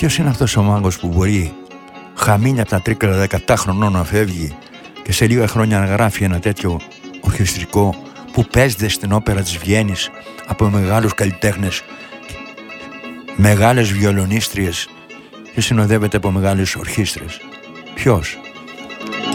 Ποιος είναι αυτός ο μάγκος που μπορεί χαμήνια από τα τρίκαλα 17 χρονών να φεύγει και σε λίγα χρόνια να γράφει ένα τέτοιο ορχιστρικό που παίζεται στην όπερα της Βιέννης από μεγάλους καλλιτέχνες, μεγάλες βιολονίστριες και συνοδεύεται από μεγάλες ορχήστρες? Ποιος?